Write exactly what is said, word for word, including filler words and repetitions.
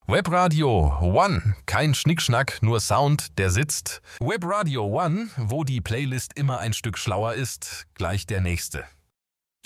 Webradio One. Kein Schnickschnack, nur Sound, der sitzt. Webradio One, wo die Playlist immer ein Stück schlauer ist, gleich der nächste.